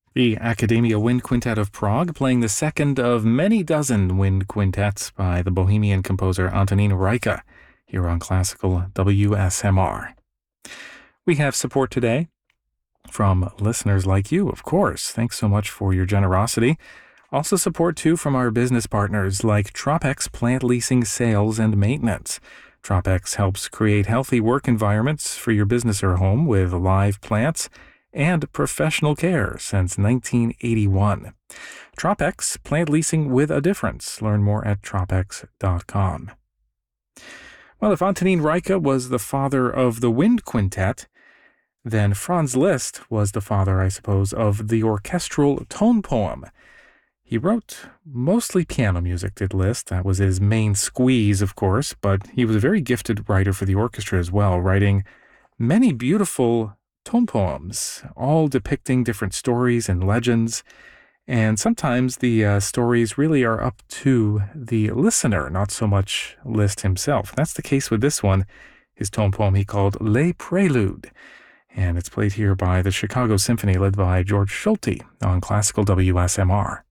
The Academia Wind Quintet of Prague, playing the second of many dozen wind quintets by the Bohemian composer Antonín Rajka, here on Classical WSMR. We have support today from listeners like you, of course. Thanks so much for your generosity. Also support, too, from our business partners like Tropex Plant Leasing Sales and Maintenance. Tropex helps create healthy work environments for your business or home with live plants and professional care since 1981. Tropex, plant leasing with a difference. Learn more at tropex.com. Well, if Antonín Rajka was the father of the wind quintet, then Franz Liszt was the father, I suppose, of the orchestral tone poem. He wrote mostly piano music, did Liszt. That was his main squeeze, of course, but he was a very gifted writer for the orchestra as well, writing many beautiful tone poems, all depicting different stories and legends. And sometimes the stories really are up to the listener, not so much Liszt himself. That's the case with this one, his tone poem he called Les Préludes. And it's played here by the Chicago Symphony led by George Schulte on Classical WSMR.